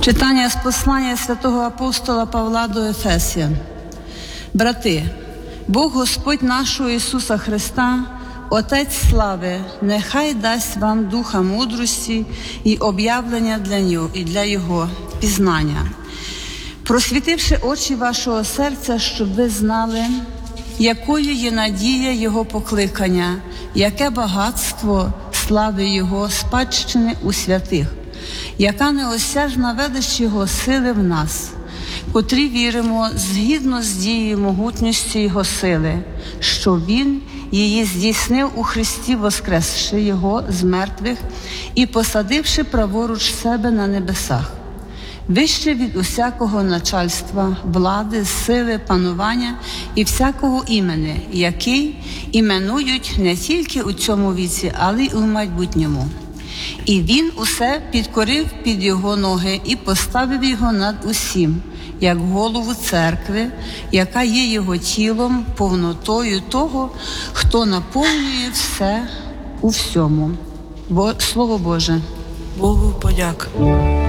Читання з послання святого апостола Павла до Ефесян. Брати, Бог Господь нашого Ісуса Христа, Отець слави, нехай дасть вам духа мудрості і об'явлення для Його пізнання, просвітивши очі вашого серця, щоб ви знали, якою є надія Його покликання, яке багатство слави Його спадщини у святих, яка неосяжна велич Його сили в нас, котрі віримо згідно з дією могутністю Його сили, що Він її здійснив у Христі, воскресши Його з мертвих і посадивши праворуч себе на небесах, вище від усякого начальства, влади, сили, панування і всякого імені, який іменують не тільки у цьому віці, але й у майбутньому. І Він усе підкорив під Його ноги і поставив Його над усім, як голову церкви, яка є Його тілом, повнотою того, хто наповнює все у всьому. Слово Боже. Богу подяка.